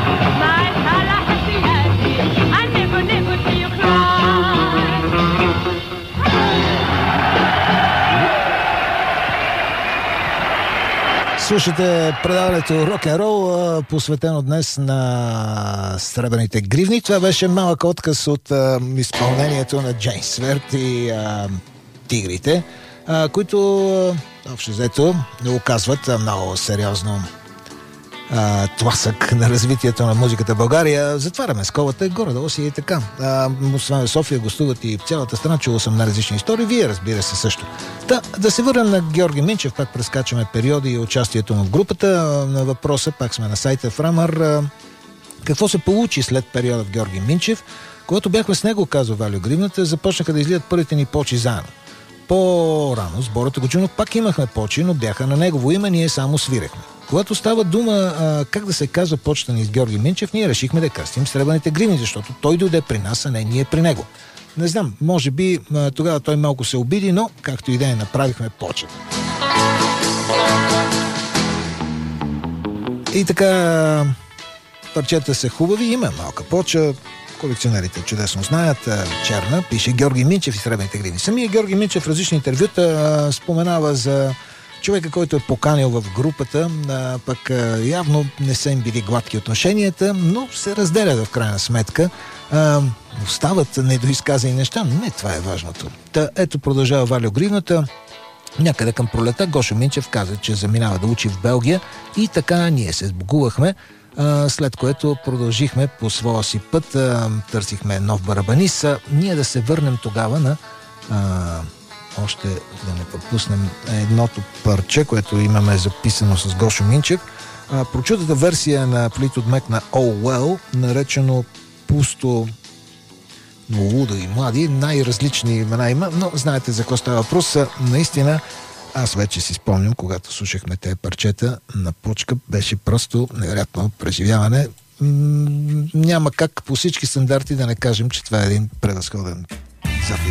My Tallahassee, I never, never see you cry. Слушате предаването Рок-н-рол, посветено днес на Сребърните гривни. Това беше малък отказ от изпълнението на Джейн Сверт и Тигрите, които общо взето оказват много сериозно тласък на развитието на музиката в България. Затваряме скобата, горе-долу си и така. Освен в София гостуват и в цялата страна, чувал съм на различни истории, вие разбира се също. Да се върнем на Георги Минчев, пак прескачаме периоди и участието му в групата. На въпроса, пак сме на сайта Фрамър. Какво се получи след периода в Георги Минчев? Когато бяхме с него, казва Валю Гривната, започнаха да излизат първите ни почи заедно. По-рано с Бората Годжунов пак имахме почи, но бяха на негово име, ние само свирехме. Когато става дума как да се казва почта ни с Георги Минчев, ние решихме да кръстим Сребърните гривни, защото той дойде при нас, а не ние при него. Не знам, може би тогава той малко се обиди, но както и да е, направихме почет. И така, парчета са хубави, има малка поча, колекционерите чудесно знаят, черна, пише Георги Минчев и Сребърните гривни. Самия Георги Минчев в различни интервюта споменава за човека, който е поканил в групата, пък явно не са им били гладки отношенията, но се разделят в крайна сметка. Остават недоизказани неща, но не това е важното. Ето продължава Валю Гривната. Някъде към пролета Гошо Минчев каза, че заминава да учи в Белгия и така ние се сбогувахме, след което продължихме по своя си път, търсихме нов барабанист. Ние да се върнем тогава на още да не пропуснем едното парче, което имаме записано с Гошо Минчев. Прочутата версия на Fleetwood Mac на Oh Well, наречено пусто, но лудо и млади, най-различни имена има, но знаете за какво става въпрос. Наистина, аз вече си спомням, когато слушахме тези парчета на почка, беше просто невероятно преживяване. Няма как по всички стандарти да не кажем, че това е един превъзходен запис.